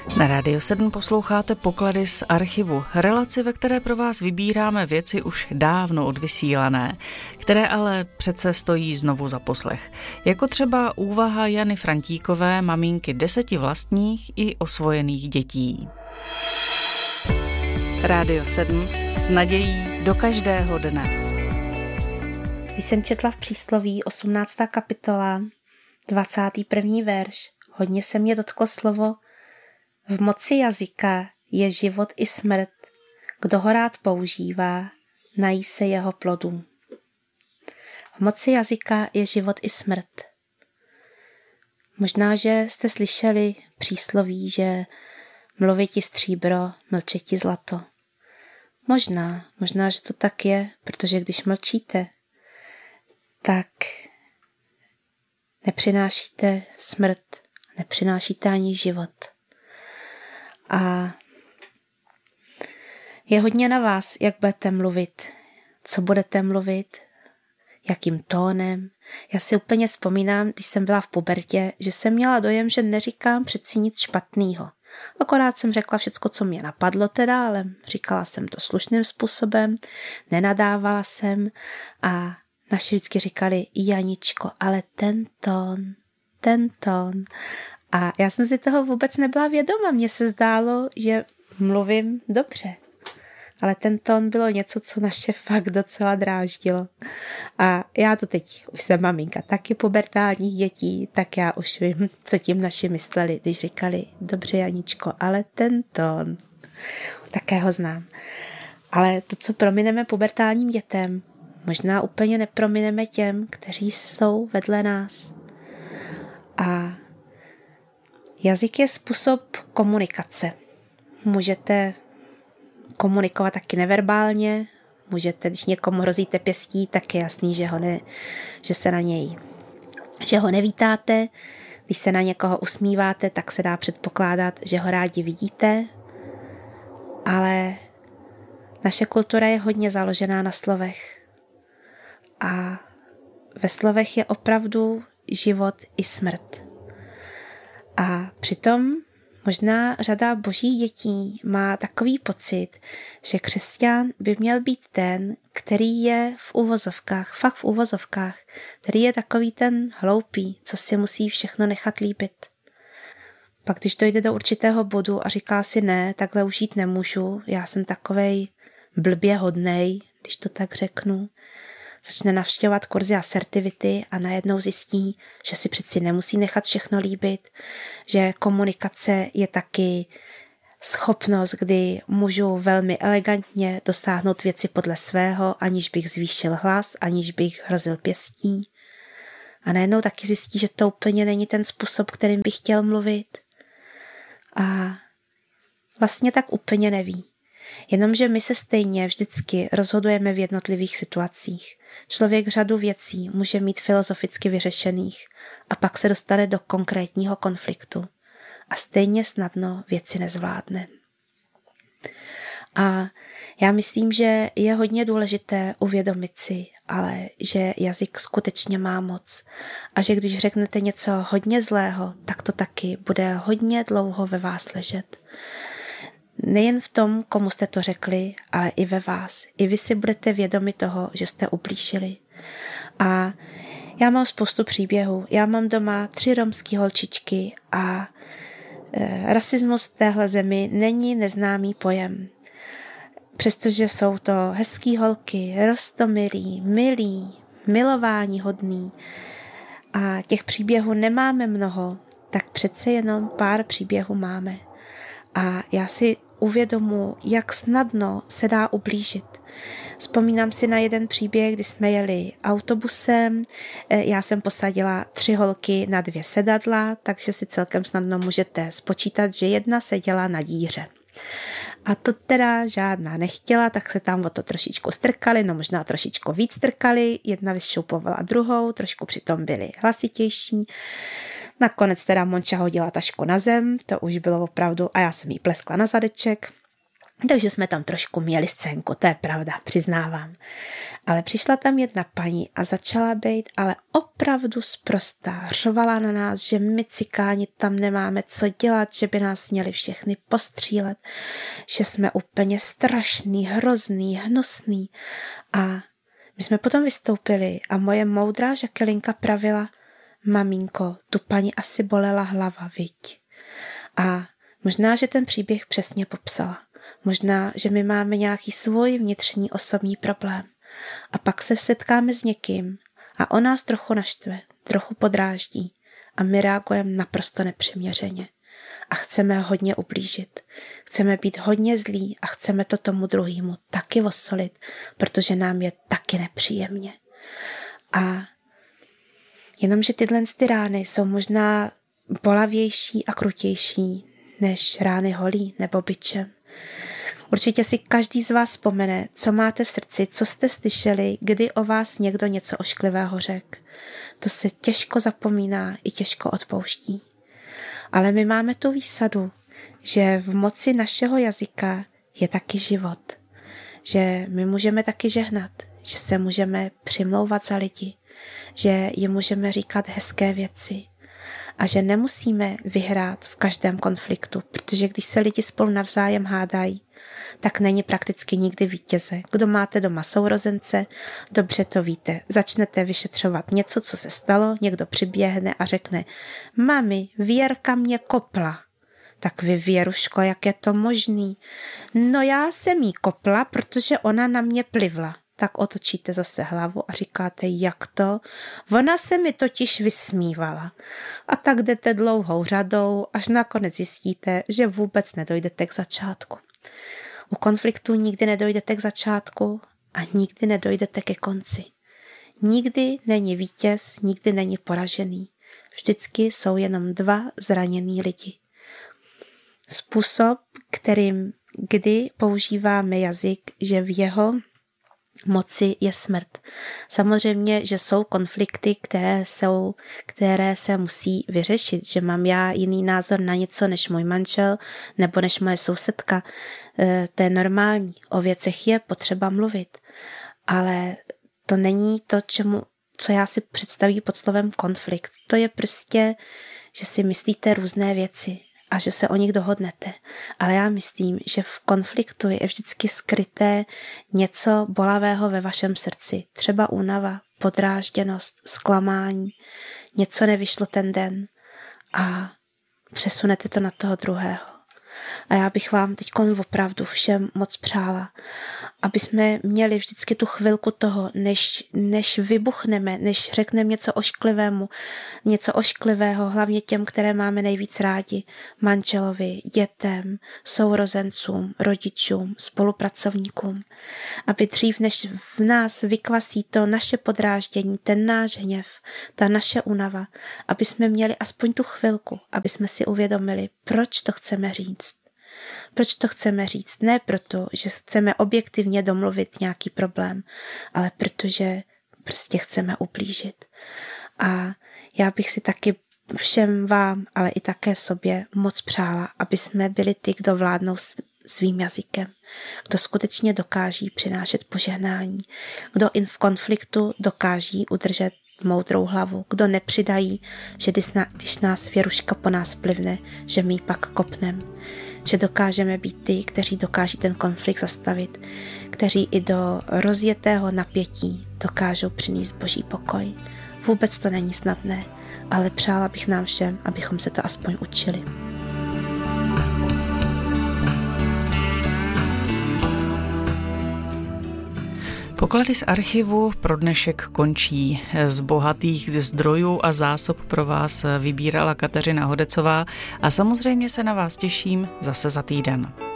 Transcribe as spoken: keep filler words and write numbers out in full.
Na Rádiu sedm posloucháte Poklady z archivu, relaci, ve které pro vás vybíráme věci už dávno odvysílané, které ale přece stojí znovu za poslech. Jako třeba úvaha Jany Frantíkové, maminky deseti vlastních i osvojených dětí. Rádio sedm s nadějí do každého dne. Když jsem četla v přísloví osmnáctá kapitola, dvacátý první verš, hodně se mě dotklo slovo: v moci jazyka je život i smrt, kdo ho rád používá, nají se jeho plodů. V moci jazyka je život i smrt. Možná, že jste slyšeli přísloví, že mluviti stříbro, mlčeti zlato. Možná, možná, že to tak je, protože když mlčíte, tak nepřinášíte smrt, nepřinášíte ani život. A je hodně na vás, jak budete mluvit, co budete mluvit, jakým tónem. Já si úplně vzpomínám, když jsem byla v pubertě, že jsem měla dojem, že neříkám přeci nic špatného. Akorát jsem řekla všecko, co mě napadlo teda, ale říkala jsem to slušným způsobem, nenadávala jsem a naši vždycky říkali: Janičko, ale ten tón, ten tón. A já jsem si toho vůbec nebyla vědoma. Mně se zdálo, že mluvím dobře. Ale ten tón bylo něco, co naše fakt docela dráždilo. A já to teď, už jsem maminka taky pubertálních dětí, tak já už vím, co tím naši mysleli, když říkali: dobře, Janičko, ale ten tón. Také ho znám. Ale to, co promineme pubertálním dětem, možná úplně nepromineme těm, kteří jsou vedle nás. A jazyk je způsob komunikace. Můžete komunikovat taky neverbálně, můžete, když někomu hrozíte pěstí, tak je jasný, že, ho ne, že se na něj, že ho nevítáte. Když se na někoho usmíváte, tak se dá předpokládat, že ho rádi vidíte. Ale naše kultura je hodně založená na slovech. A ve slovech je opravdu život i smrt. A přitom možná řada božích dětí má takový pocit, že křesťan by měl být ten, který je v uvozovkách, fakt v uvozovkách, který je takový ten hloupý, co si musí všechno nechat líbit. Pak když dojde do určitého bodu a říká si: ne, takhle už jít nemůžu, já jsem takovej blbě hodnej, když to tak řeknu, začne navštěvovat kurzy asertivity a najednou zjistí, že si přeci nemusí nechat všechno líbit, že komunikace je taky schopnost, kdy můžu velmi elegantně dosáhnout věci podle svého, aniž bych zvýšil hlas, aniž bych hrozil pěstí. A najednou taky zjistí, že to úplně není ten způsob, kterým bych chtěl mluvit. A vlastně tak úplně neví. Jenomže my se stejně vždycky rozhodujeme v jednotlivých situacích. Člověk řadu věcí může mít filozoficky vyřešených a pak se dostane do konkrétního konfliktu a stejně snadno věci nezvládne. A já myslím, že je hodně důležité uvědomit si, ale že jazyk skutečně má moc a že když řeknete něco hodně zlého, tak to taky bude hodně dlouho ve vás ležet. Nejen v tom, komu jste to řekli, ale i ve vás. I vy si budete vědomi toho, že jste ublížili. A já mám spoustu příběhů. Já mám doma tři romský holčičky a e, rasismus v téhle zemi není neznámý pojem. Přestože jsou to hezký holky, roztomilí, milí, milování hodný a těch příběhů nemáme mnoho, tak přece jenom pár příběhů máme. A já si uvědomuji, jak snadno se dá ublížit. Vzpomínám si na jeden příběh, kdy jsme jeli autobusem, já jsem posadila tři holky na dvě sedadla, takže si celkem snadno můžete spočítat, že jedna seděla na díře. A to teda žádná nechtěla, tak se tam o to trošičku strkali, no možná trošičku víc strkali, jedna vyšoupovala druhou, trošku přitom byly hlasitější. Nakonec teda Monča hodila tašku na zem, to už bylo opravdu, a já jsem jí pleskla na zadeček. Takže jsme tam trošku měli scénku, to je pravda, přiznávám. Ale přišla tam jedna paní a začala být ale opravdu sprostá. Řvala na nás, že my cikáni tam nemáme co dělat, že by nás měli všechny postřílet, že jsme úplně strašný, hrozný, hnusný. A my jsme potom vystoupili a moje moudrá Žakelinka pravila: maminko, tu paní asi bolela hlava, viď? A možná, že ten příběh přesně popsala. Možná, že my máme nějaký svůj vnitřní osobní problém. A pak se setkáme s někým a on nás trochu naštve, trochu podráždí a my reagujeme naprosto nepřiměřeně. A chceme hodně ublížit. Chceme být hodně zlí a chceme to tomu druhému taky osolit, protože nám je taky nepříjemně. A jenomže tyhle ty rány jsou možná bolavější a krutější než rány holí nebo bičem. Určitě si každý z vás vzpomene, co máte v srdci, co jste slyšeli, kdy o vás někdo něco ošklivého řekl. To se těžko zapomíná i těžko odpouští. Ale my máme tu výsadu, že v moci našeho jazyka je taky život. Že my můžeme taky žehnat, že se můžeme přimlouvat za lidi, že jim můžeme říkat hezké věci a že nemusíme vyhrát v každém konfliktu, protože když se lidi spolu navzájem hádají, tak není prakticky nikdy vítěze. Kdo máte doma sourozence, dobře to víte. Začnete vyšetřovat něco, co se stalo, někdo přiběhne a řekne: mami, Věrka mě kopla. Tak vy, Věruško, jak je to možný? No já jsem jí kopla, protože ona na mě plivla. Tak otočíte zase hlavu a říkáte: jak to? Ona se mi totiž vysmívala. A tak jdete dlouhou řadou, až nakonec zjistíte, že vůbec nedojdete k začátku. U konfliktu nikdy nedojdete k začátku a nikdy nedojdete ke konci. Nikdy není vítěz, nikdy není poražený. Vždycky jsou jenom dva zraněný lidi. Způsob, kterým kdy používáme jazyk, že v jeho moci je smrt. Samozřejmě, že jsou konflikty, které, jsou, které se musí vyřešit, že mám já jiný názor na něco než můj manžel nebo než moje sousedka. E, to je normální. O věcech je potřeba mluvit. Ale to není to, čemu, co já si představí pod slovem konflikt. To je prostě, že si myslíte různé věci a že se o nich dohodnete. Ale já myslím, že v konfliktu je vždycky skryté něco bolavého ve vašem srdci. Třeba únava, podrážděnost, zklamání, něco nevyšlo ten den a přesunete to na toho druhého. A já bych vám teď opravdu všem moc přála, aby jsme měli vždycky tu chvilku toho, než, než vybuchneme, než řekneme něco ošklivému, něco ošklivého, hlavně těm, které máme nejvíc rádi, manželovi, dětem, sourozencům, rodičům, spolupracovníkům. Aby dřív, než v nás vykvasí to naše podráždění, ten náš hněv, ta naše únava, aby jsme měli aspoň tu chvilku, aby jsme si uvědomili, proč to chceme říct. Proč to chceme říct? Ne proto, že chceme objektivně domluvit nějaký problém, ale protože prostě chceme ublížit. A já bych si taky všem vám, ale i také sobě moc přála, aby jsme byli ty, kdo vládnou svým jazykem, kdo skutečně dokáží přinášet požehnání, kdo i v konfliktu dokáží udržet moudrou hlavu, kdo nepřidají, že když nás Věruška po nás plivne, že my ji pak kopnem. Že dokážeme být ty, kteří dokáží ten konflikt zastavit, kteří i do rozjetého napětí dokážou přinést boží pokoj. Vůbec to není snadné, ale přála bych nám všem, abychom se to aspoň učili. Poklady z archivu pro dnešek končí. Z bohatých zdrojů a zásob pro vás vybírala Kateřina Hodecová a samozřejmě se na vás těším zase za týden.